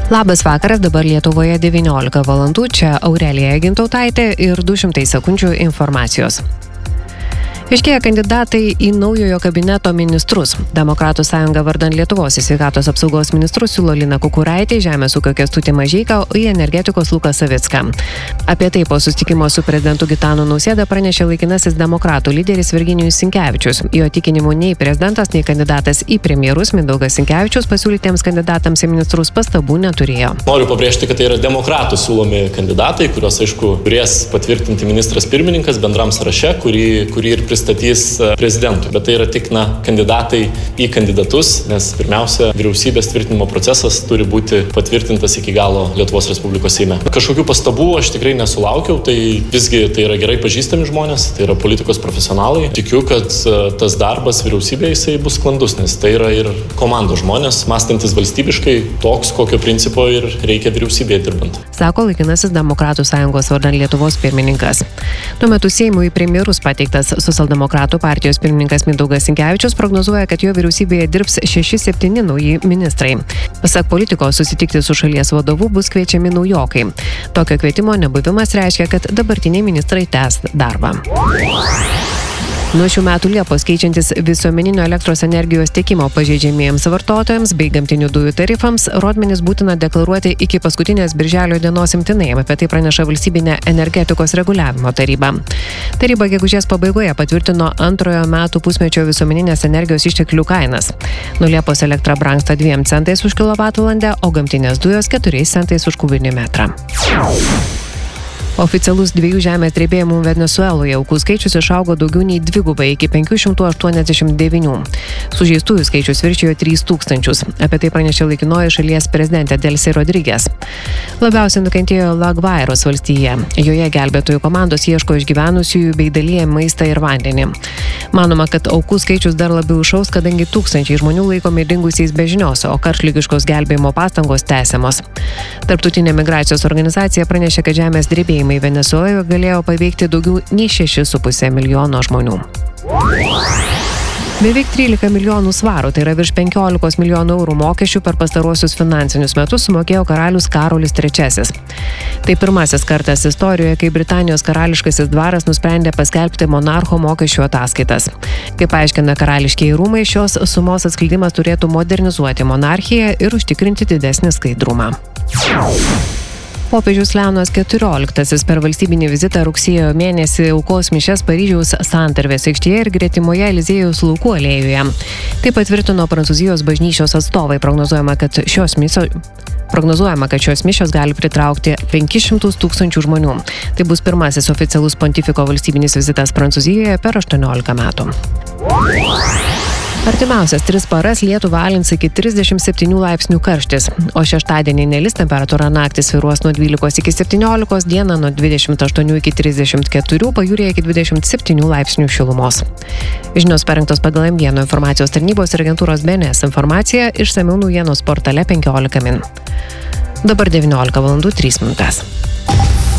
Labas vakaras, dabar Lietuvoje 19 valandų, čia Aurelija Gintautaitė ir 200 sekundžių informacijos. Aiškėja kandidatai į naujojo kabineto ministrus. Demokratų sąjunga vardan Lietuvos į sveikatos apsaugos ministrus siūlo Liną Kukuraitį, žemės ūkio Kęstutį Mažeiką, o į energetikos Luką Savicką. Apie tai po susitikimo su prezidentu Gitanu Nausėda pranešė laikinasis demokratų lyderis Virginijus Sinkevičius. Jo tikinimu nei prezidentas, nei kandidatas į premjerus Mindaugas Sinkevičius pasiūlytiems kandidatams į ministrus pastabų neturėjo. Noriu pabrėžti, kad tai yra demokratų siūlomi kandidatai, kuriuos, aišku, turės patvirtinti ministras pirmininkas bendram sąraše, kurį ir pristatys prezidentui. Bet tai yra tik kandidatai į kandidatus, nes pirmiausia, vyriausybės tvirtinimo procesas turi būti patvirtintas iki galo Lietuvos Respublikos Seime. Kažkokių pastabų aš tikrai nesulaukiau, tai visgi tai yra gerai pažįstami žmonės, tai yra politikos profesionalai. Tikiu, kad tas darbas vyriausybėje jisai bus sklandus, nes tai yra ir komandos žmonės, mąstantis valstybiškai, toks, kokio principo ir reikia vyriausybėje dirbant. Sako laikinasis Demokratų sąjungos vardan Lietuvos pirmininkas. Tuo metu Seimui į premjerus pateiktas Socialdemokratų partijos pirmininkas Mindaugas Sinkevičius prognozuoja, kad jo vyriausybėje dirbs 6-7 nauji ministrai. Pasak politiko, susitikti su šalies vadovu bus kviečiami naujokai. Tokio kvietimo nebuvimas reiškia, kad dabartiniai ministrai tęs darbą. Nuo šių metų Liepos keičiantis visuomeninio elektros energijos tiekimo pažeidžiamiems vartotojams bei gamtinių dujų tarifams rodmenis būtina deklaruoti iki paskutinės birželio dienos imtinai. Apie tai praneša Valstybinė energetikos reguliavimo taryba. Taryba gegužės pabaigoje patvirtino antrojo metų pusmečio visuomeninės energijos išteklių kainas. Nuo Liepos elektra brangsta 2 centais už kilovatvalandę, o gamtinės dujos 4 centais už kubinį metrą. Oficialus 2 žemės drebėjimų Venesueloje aukų skaičius išaugo daugiau nei dvigubai iki 589. Sužeistųjų skaičius viršijo 3000. Apie tai pranešė laikinoji šalies prezidentė Delcy Rodriguez. Labiausiai nukentėjo La Guairos valstija. Joje gelbėtojų komandos ieško išgyvenusiųjų bei dalyja maistą ir vandenį. Manoma, kad aukų skaičius dar labiau išaus, kadangi tūkstančiai žmonių laikomi dingusiais be žinios, o karštligiškos gelbėjimo pastangos tęsiamos. Tarptautinė migracijos organizacija pranešė, kad žemės drebėjimai Venesueloje galėjo paveikti daugiau nei 6,5 milijono žmonių. Beveik 13 milijonų svarų, tai yra virš 15 milijonų eurų mokesčių per pastaruosius finansinius metus sumokėjo karalius Karolis III. Tai pirmasis kartas istorijoje, kai Britanijos karališkasis dvaras nusprendė paskelbti monarcho mokesčių ataskaitas. Kaip aiškina karališkieji rūmai, šios sumos atskleidimas turėtų modernizuoti monarchiją ir užtikrinti didesnį skaidrumą. Popiežius Leonas XIV per valstybinį vizitą rugsėjo mėnesį aukos mišias Paryžiaus Santarvės aikštėje ir gretimoje Eliziejaus laukų alėjoje. Tai patvirtino Prancūzijos bažnyčios atstovai. Prognozuojama, kad šios mišios gali pritraukti 500 000 žmonių. Tai bus pirmasis oficialus pontifiko valstybinis vizitas Prancūzijoje per 18 metų. Artimiausias 3 paras lietų valins iki 37 laipsnių karštis, o šeštadienį nelis temperatūra naktį svyruos nuo 12 iki 17, dieną nuo 28 iki 34, pajūryje iki 27 laipsnių šilumos. Žinios parengtos pagal M1 informacijos tarnybos ir agentūros BNS informacija, išsamiau naujienos portale 15 min. Dabar 19 valandų 3 minutės.